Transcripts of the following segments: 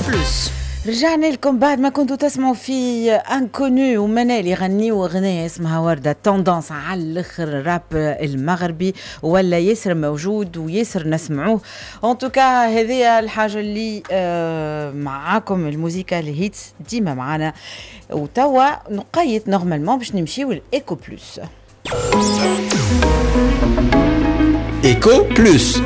بلس. رجعنا لكم بعد ما كنتوا تسمعوا في انكونو ومنال يغنيوا اغنيه اسمها ورده توندونس على الاخر راب المغربي ولا ياسر موجود وياسر نسمعوه. ان توكا هذه الحاجه اللي معاكم الموسيقى الهيتس ديما معنا. وتوا نقيت نورمالمون باش نمشيو لايكو بلس. ايكو بلس.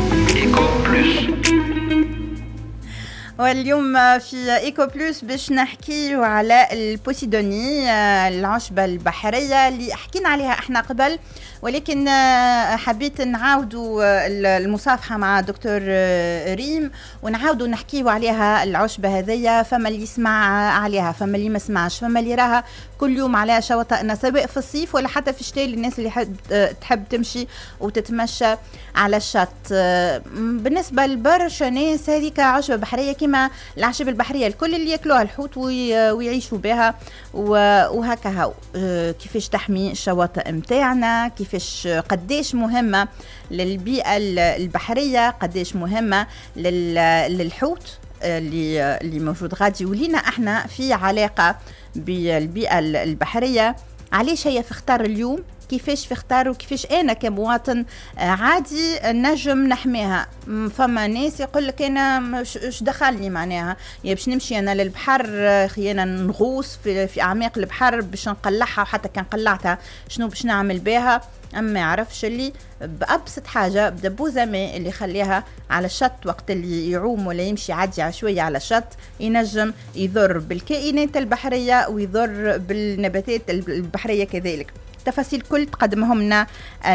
واليوم في إيكو بلوس باش نحكي على البوسيدوني، العشبة البحرية اللي حكينا عليها احنا قبل، ولكن حبيت نعاودوا المصافحة مع دكتور ريم ونعاودوا نحكيوا عليها العشبة هذية. فما اللي يسمع عليها، فما اللي ما سمعش، فما اللي راها كل يوم على شواطئنا سواء في الصيف ولا حتى في الشتاء للناس اللي تحب تمشي وتتمشى على الشط. بالنسبة لبرشا ناس هذيك عشبة بحرية كما الأعشاب البحرية الكل اللي يأكلوها الحوت ويعيشوا بها وهكا هاو. كيفاش تحمي الشواطئ متاعنا، كيفاش قديش مهمة للبيئة البحرية، قديش مهمة للحوت اللي موجود غادي ولينا احنا في علاقة بالبيئة البحرية. علاش هي في خطر اليوم، كيفاش في خطر وكيفاش انا كمواطن عادي نجم نحميها. فما ناس يقول لك انا اش دخلني معناها باش نمشي انا للبحر خيانا نغوص في اعماق البحر باش نقلعها، وحتى كان قلعتها شنو باش نعمل بها. اما ما يعرفش اللي بأبسط حاجة بدبوزة ماء اللي يخليها على الشط وقت اللي يعوم ولا يمشي عادي عشوية على الشط ينجم يضر بالكائنات البحرية ويضر بالنباتات البحرية كذلك. تفاصيل كل تقدمهم لنا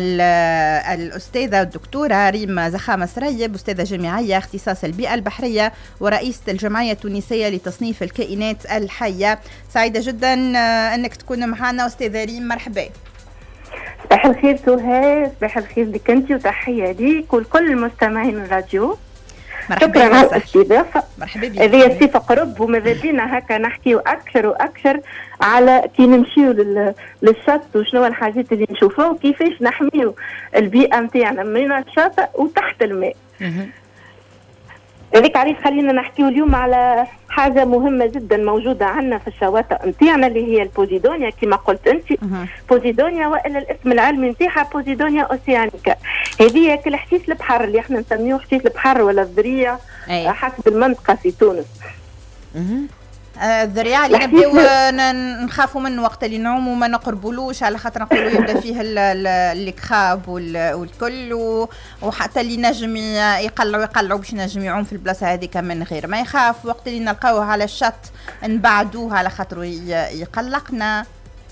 الأستاذة الدكتورة ريم زخامة سريب، أستاذة جامعية اختصاص البيئة البحرية ورئيسة الجمعية التونسية لتصنيف الكائنات الحية. سعيدة جدا أنك تكون معنا أستاذة ريم، مرحبا. صباح الخير سهى، صباح الخير لك انت وتحيه ليك ولكل المستمعين الراديو. شكرا على الاستضافه. مرحبا بك. هذه صفه قرب وماذا بينا هكا نحكيو اكثر واكثر على كي نمشيو للشط وشنو الحاجات اللي نشوفوها وكيفاش نحميو البيئه نتاعنا من الشاطئ وتحت الماء. هذيك علاش خلينا نحكيو اليوم على حاجة مهمة جدا موجودة عندنا في الشواطئ نتاعنا اللي هي البوزيدونيا كما قلت انت. بوزيدونيا والا الاسم العلمي نتاعها بوزيدونيا اوسيانيكا. هذه كل حشيش البحر اللي احنا نسميوه حشيش البحر ولا الذريع حسب المنطقة في تونس. الذريعة اللي نبداو نخافوا منه وقت اللي نعوموا وما نقربولوش على خاطر نقولوا يبدا فيه الكخاب والكل وحتى اللي نجم يقلعوا باش نجم يعوم في البلاصه هذيك من غير ما يخاف. وقت اللي نلقاوه على الشط نبعدوه على خاطر يقلقنا.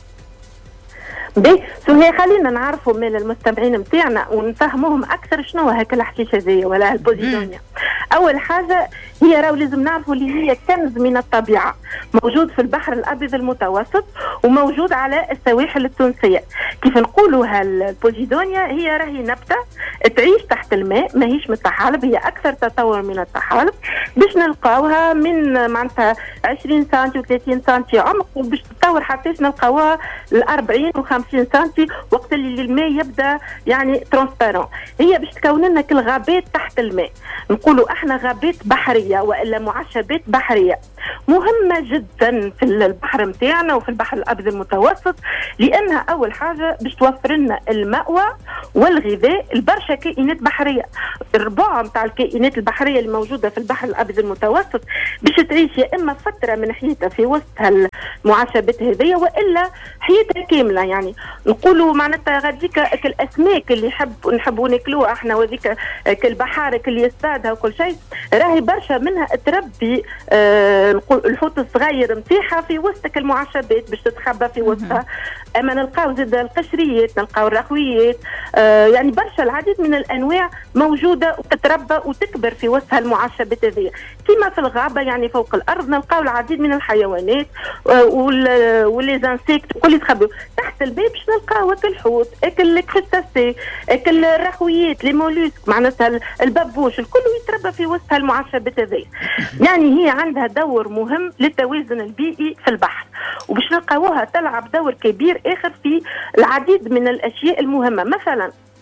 سهى خلينا نعرفوا من المستمعين نتاعنا ونفهموهم اكثر شنو هاك الحشيش هذيا ولا البوزيدونيا. اول حاجه هي راهو لازم نعرفوا اللي هي كنز من الطبيعه موجود في البحر الابيض المتوسط وموجود على السواحل التونسيه. كيف نقولوا البوزيدونيا هي راهي نبته تعيش تحت الماء، ماهيش من الطحالب، هي اكثر تطور من الطحالب. باش نلقاوها من معناتها 20 سم و30 سم عمق وباش تطور حتى نلقاوها ل 40 و50 سم وقت اللي الماء يبدا يعني ترانسبارون. هي باش تكون لنا كالغابات تحت الماء، نقولوا احنا غابات بحريه والا معشبات بحريه مهمه جدا في البحر نتاعنا وفي البحر الابيض المتوسط، لانها اول حاجه باش توفر لنا المأوى والغذاء لبرشا كائنات بحريه. الربع نتاع الكائنات البحريه اللي موجوده في البحر الابيض المتوسط باش تعيش يا اما فتره من حياتها في وسط المعشبات هذيا والا حياتها كامله. يعني نقولوا معناتها غاديك الاسماك اللي نحبوا ناكلوها احنا وذيك كالبحارك اللي يصطادها وكل شيء راهي برشا منها تربي الحوت الصغير نتاعها في وسط المعشبات باش تتخبى في وسطها. اما نلقاو زاد القشريات، نلقاو الرخويات، يعني برشا العديد من الانواع موجوده وتتربى وتكبر في وسط المعشبات هذه. كما في الغابه يعني فوق الارض نلقاو العديد من الحيوانات واللي زانسيكت وكل يتخبوا تحت الباب باش نلقاو الحوت، الكريستاسي، الرخويات، لي مولوسك، معناتها البابوش، الكل يتربى في وسط المعشبات هذه. يعني هي عندها دور مهم للتوازن البيئي في البحر، وباش نلقاوها تلعب دور كبير اخر في العديد من الاشياء المهمه. مثلا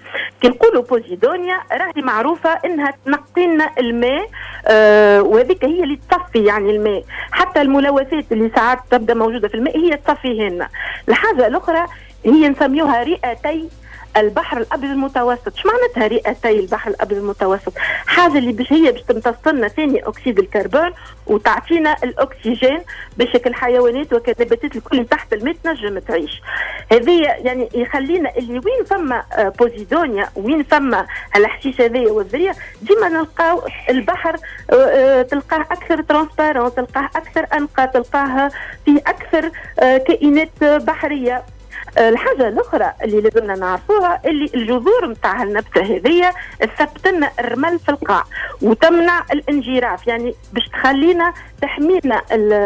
كي نقولوا بوزيدونيا راهي معروفه انها تنقي لنا الماء، وهذيك هي اللي تصفي يعني الماء، حتى الملوثات اللي ساعات تبدا موجوده في الماء هي تصفيهن. الحاجه الاخرى هي نسميوها رئتي البحر الابيض المتوسط. شو معناتها رئتي البحر الابيض المتوسط؟ حاجه اللي باش تمتص لنا ثاني اكسيد الكربون وتعطينا الاكسجين باش الحيوانات والنباتات الكل تحت الماء تنجم تعيش. هذه يعني يخلينا اللي وين فما بوزيدونيا وين فما الحشيش هذايا والذريه ديما نلقاو البحر تلقاه اكثر ترانسبارون، تلقاه اكثر انقى، تلقاه فيه اكثر كائنات بحريه. الحاجة الأخرى اللي لازمنا نعرفوها اللي الجذور متاع النبتة هذية تثبت لنا الرمل في القاع وتمنع الانجراف، يعني باش تخلينا تحمينا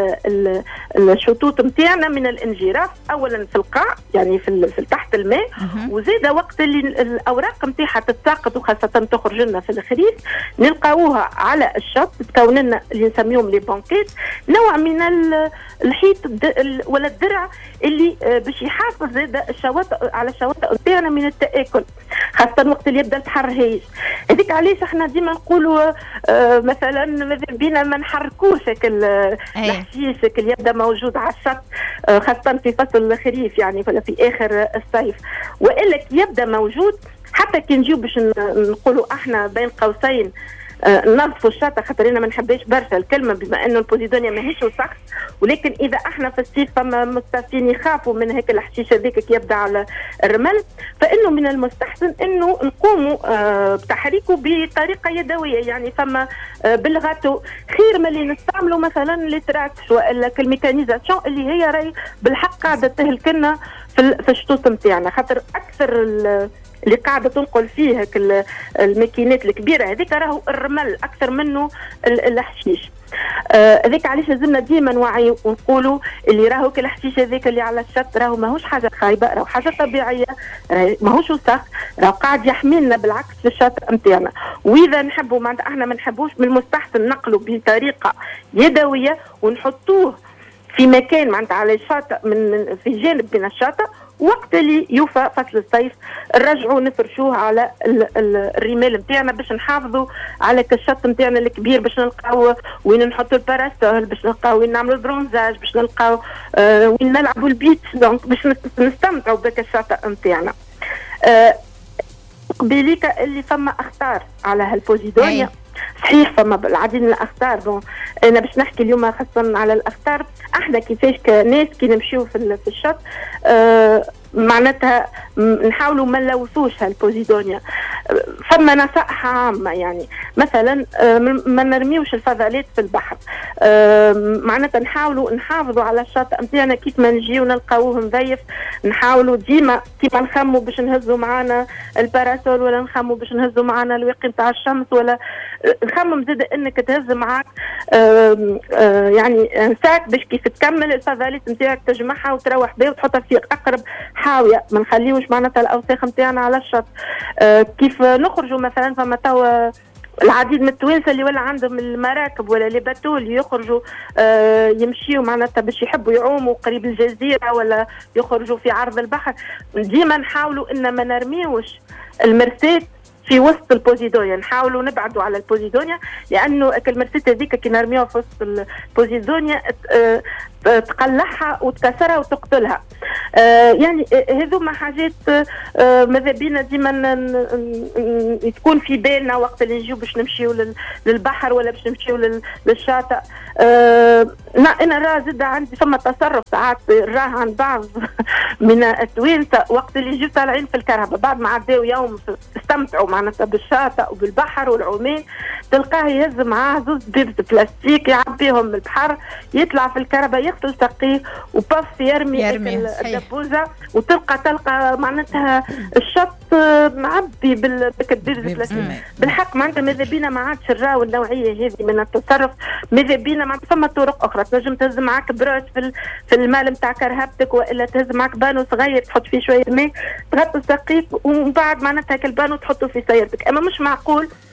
الشطوط متاعنا من الانجراف أولا في القاع يعني في تحت الماء، وزيدا وقت اللي الأوراق متاعها تتساقط وخاصة تخرج لنا في الخريف نلقاوها على الشط تكون لنا اللي نسميهم لي بونكيت، نوع من الحيط ولا الدرع اللي باش يحافظ زيدا الشواطئ على الشواطئ نتاعنا من التآكل، خاصة وقت اللي يبدا البحر هايج. هذيك علاش احنا ديما نقولوا مثلا ماذا بينا ما نحركوش الحشيش اللي يبدا موجود على الشط، خاصة في فصل الخريف يعني ولا في آخر الصيف، وإلا يبدا موجود حتى كي نجيو باش نقولوا احنا بين قوسين نظفوا الشاطئ، خاطر انا ما نحبش برشا الكلمه بما انه البوزيدونيا ماهيش وسخ، ولكن اذا احنا في الصيف فما مستفين يخافوا من هيك الحشيش هذيك كي يبدا على الرمل، فانه من المستحسن انه نقوموا بتحريكه بطريقه يدويه، يعني فما بالغاتو خير من اللي نستعملوا مثلا لتراكس ولا الميكانيزاسيون اللي هي راي بالحق قاعده تهلكنا في الشطوط نتاعنا، خاطر اكثر اللي قاعده تنقل فيه الماكينات الكبيره هذيك راهو الرمل اكثر منه الحشيش. هذيك علاش لازمنا ديما نوعي ونقولوا اللي راهو الحشيش هذاك اللي على الشط راهو ماهوش حاجه خايبه، راهو حاجه طبيعيه، ماهوش وسخ، راهو قاعد يحمينا بالعكس في الشاطئ نتاعنا. واذا نحبوا معناتها احنا ما نحبوش من المستحسن نقلوا بطريقه يدويه ونحطوه في مكان معناتها على الشاطئ من في جانب من الشاطئ، وقت اللي يوفى فصل الصيف نرجعوا نفرشوه على الرمال نتاعنا باش نحافظوا على الشط نتاعنا الكبير، باش نلقاو وين نحطوا الباراسول، باش نلقاو وين نعملوا البرونزاج، باش نلقاو وين نلعبوا البيت، دونك باش نستمتعوا بك الشاطئ نتاعنا. قبيليك اللي فما اخطار على هالبوزيدونيا، صحيح فما العديد من الاخطار. انا باش نحكي اليوم خاصه على الاخطار. احنا كيفاش كناس كي نمشيو في الشط معناتها نحاولوا ما نلوثوش هالبوزيدونيا. فما نصائح عامه، يعني مثلا ما نرميوش الفضلات في البحر، معناتها نحاولوا نحافظوا على الشاطئ نتاعنا كيف ما نجيو نلقاوه مضيف، نحاولوا ديما كيما نخموا باش نهزوا معانا الباراسول ولا نخموا باش نهزوا معانا الواقي نتاع الشمس، ولا نخمم زاد انك تهز معاك يعني ساك باش كيف تكمل الفضلات نتاعك تجمعها وتروح بها وتحطها في اقرب حاويه، ما نخليوش معناتها الاوساخ نتاعنا على الشط. كيف نخرجوا مثلا فما توا العديد من التوانسه اللي ولا عندهم المراكب ولا لي باتو اللي يخرجوا يمشيوا معناتها باش يحبوا يعوموا قريب الجزيره ولا يخرجوا في عرض البحر، ديما نحاولوا ان ما نرميوش المرسات في وسط البوزيدونيا، نحاولوا نبعدوا على البوزيدونيا، لانه المرسات هذيك كي نرميوها في وسط البوزيدونيا تقلعها وتكسرها وتقتلها. يعني هذوما حاجات ماذا بينا ديما تكون في بالنا وقت اللي نجيو باش نمشيو للبحر ولا باش نمشيو للشاطئ. انا راه زاد عندي ثم تصرف ساعات راه عند بعض من التوانسه وقت اللي يجيو طالعين في الكرهبه بعد ما عداو يوم استمتعوا معناتها بالشاطئ وبالبحر والعومين، تلقاه يهز معاه زوز بيبس بلاستيك يعبيهم من البحر، يطلع في الكرهبه يغسل ساقيه وباف يرمي الدبوزه، وتلقى معناتها الشط معبي بالبيبس بلاستيك. بالحق معناتها ماذا بينا ما عادش نراو النوعيه هذه من التصرف، ماذا بينا معناتها فما طرق اخرى، تنجم تهز معاك بروش في المال نتاع كرهبتك، والا تهز معاك بانو صغير تحط فيه شويه ماء تغطي ساقيك ومن بعد معناتها البانو تحطه في سيارتك. اما مش معقول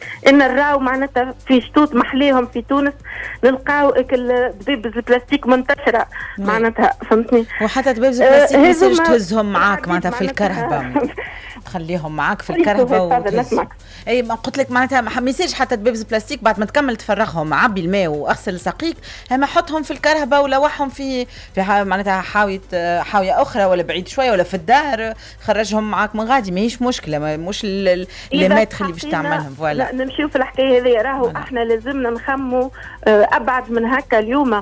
ان نراو معناتها في شطوط محليهم في تونس نلقاو دبيبز البلاستيك منتشره معناتها فهمتني. وحتى دبيبز البلاستيك ما يصيرش تهزهم معاك معناتها في الكرهبه تخليهم معاك في الكرهبه اي ما قلت لك معناتها ما يصيرش حتى دبيبز بلاستيك بعد ما تكمل تفرغهم عبي الماء واغسل ساقيك هما حطهم في الكرهبه ولوحهم في معناتها حاويه اخرى ولا بعيد شويه ولا في الدار خرجهم معاك من غادي ماهيش مشكله مش المادخ اللي باش تعملهم فوالا. لا نمشيو في الحكايه هذه راهو احنا لازمنا نخمو ابعد من هكا. اليوم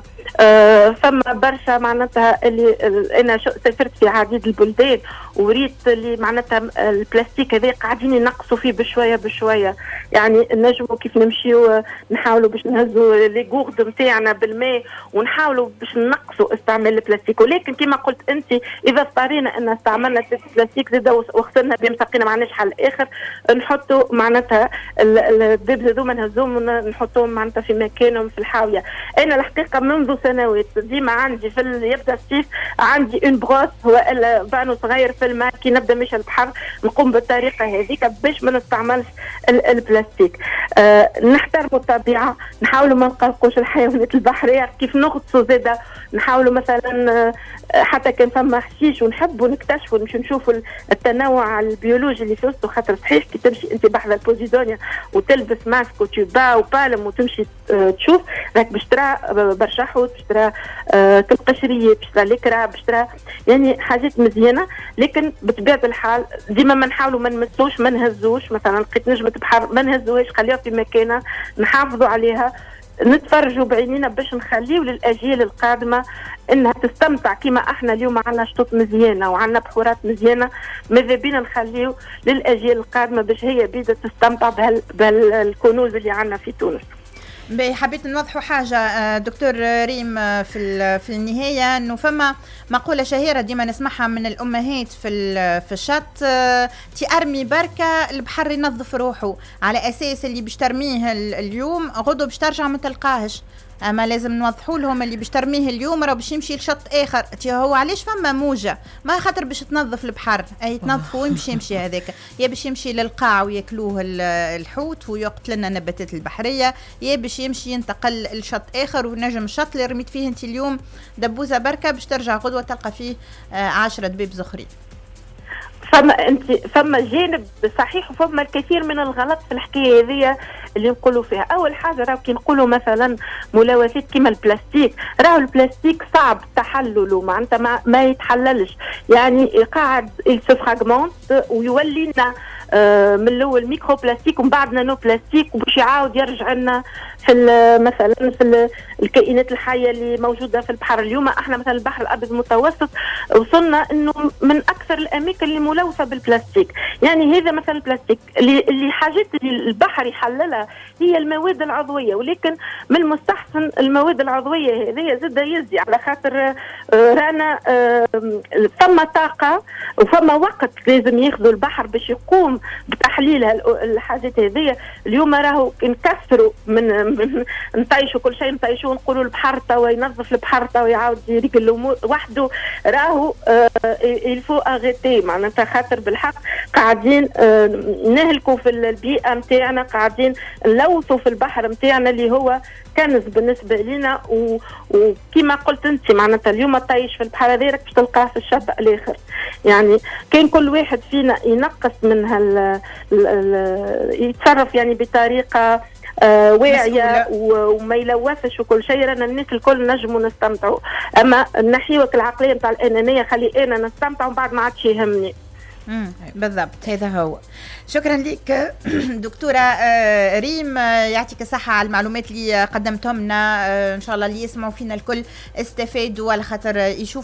فما برشا معناتها اللي انا سافرت في عديد البلدان وريت اللي معناتها البلاستيك هذا قاعدين ينقصوا فيه بشويه يعني نجموا كيف نمشيو نحاولوا باش نهزوا لي غورد نتاعنا بالماء ونحاولوا باش نقصوا استعمال البلاستيك. ولكن كما قلت انت اذا اضطرينا ان استعملنا البلاستيك زاد وغسلنا بهم ساقينا ما عندناش حل اخر نحطوا معناتها الدبز هذوما نهزوهم ونحطوهم معناتها في مكانهم في الحاويه. انا الحقيقه منذ سنوات ديما عندي يبدا الصيف عندي اون بروس والا بانو صغير في الماء كي نبدا مش البحر نقوم بالطريقه هذيك باش ما نستعملش البلاستيك. نحترموا الطبيعه نحاولوا ما نقلقوش الحيوانات البحريه كيف نغطسوا زاده نحاولوا مثلا حتى كان فما حشيش ونحبوا نكتشفوا نمشي نشوفوا التنوع البيولوجي اللي في وسطه. خاطر صحيح كي تمشي انت بحر البوزيدونيا وتلبس ماسك وتوبا وبالم وتمشي تشوف راك باش ترى برشا حوت باش ترى كالقشريات باش ترى الكرا باش ترى يعني حاجات مزيانه. لكن بطبيعه الحال ديما ما نحاولوا ما نمسوش ما نهزوش. مثلا لقيت نجمه بحر ما نهزوهاش خليها في مكانها نحافظوا عليها نتفرجوا بعينينا باش نخليو للاجيال القادمه انها تستمتع كما احنا اليوم عندنا شطوط مزيانه وعندنا بحورات مزيانه. ماذا بينا نخليو للاجيال القادمه باش هي بيدا تستمتع بهالكنوز اللي عندنا في تونس. حبيت نوضحوا حاجة دكتور ريم في النهاية انه فما مقولة شهيرة ديما نسمعها من الامهات في الشط تي ارمي بركة البحر ينظف روحه على اساس اللي باش ترميه اليوم غدو باش ترجع ما تلقاهش. اما لازم نوضحوا لهم اللي باش ترميه اليوم راه باش يمشي لشط اخر. هو علاش فما موجه ما خاطر باش تنظف البحر اي تنظفوا وين باش يمشي هذاك يا باش يمشي للقاع وياكلوه الحوت ويقتل لنا النباتات البحريه يا باش يمشي ينتقل لشط اخر ونجم الشط اللي رميت فيه انت اليوم دبوزه بركه باش ترجع غدوه تلقى فيه 10 دبيب زخرين. فما جانب صحيح وفما الكثير من الغلط في الحكايه هذه اللي نقولوا فيها. اول حاجه راهو كي نقولوا مثلا ملوثات كيما البلاستيك راهو البلاستيك صعب تحلله معناتها ما يتحللش يعني قاعد السفراغمونت ويولي لنا من الاول ميكرو بلاستيك ومن بعد نانو بلاستيك وباش يعاود يرجع لنا في مثلا في الكائنات الحيه اللي موجوده في البحر. اليوم احنا مثلا البحر الابيض المتوسط وصلنا انه من اكثر الاماكن اللي ملوثه بالبلاستيك. يعني هذا مثلا البلاستيك اللي حاجات اللي البحر يحللها هي المواد العضويه. ولكن من المستحسن المواد العضويه هذه زاد يزي على خاطر رانا ثم طاقه وفما وقت لازم ياخذوا البحر باش يقوم بتحليل الحاجات هذه. اليوم راهو نكسروا من نطيشوا كل شيء نطيشوا ونقولوا البحر توا ينظف البحر توا يعاود يريق وحده. راهو الفو اغيتي معناتها خاطر بالحق قاعدين نهلكوا في البيئه نتاعنا قاعدين نلوثوا في البحر نتاعنا اللي هو كنز بالنسبه لنا. وكما قلت انت معناتها اليوم طيش في البحر هذا راك باش تلقاه في الشاطئ الاخر. يعني كان كل واحد فينا ينقص من يتصرف يعني بطريقه واعيه وما يلوثش وكل شيء رانا الناس الكل نجموا نستمتعوا. اما نحيوك العقليه نتاع الانانيه خلي انا نستمتع ومن بعد ما عادش يهمني. بالضبط هذا هو. شكرا لك دكتورة ريم يعطيك الصحة على المعلومات اللي قدمتهم لنا. ان شاء الله اللي يسمعوا فينا الكل استفادوا على خاطر يشوفوا